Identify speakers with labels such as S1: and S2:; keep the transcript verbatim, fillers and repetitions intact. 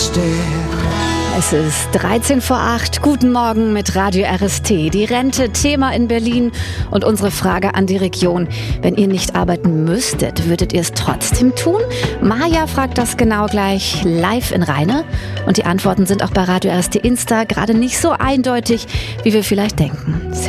S1: Es ist dreizehn vor acht. Guten Morgen mit Radio R S T. Die Rente, Thema in Berlin und unsere Frage an die Region. Wenn ihr nicht arbeiten müsstet, würdet ihr es trotzdem tun? Maja fragt das genau gleich live in Rheine. Und die Antworten sind auch bei Radio R S T Insta gerade nicht so eindeutig, wie wir vielleicht denken.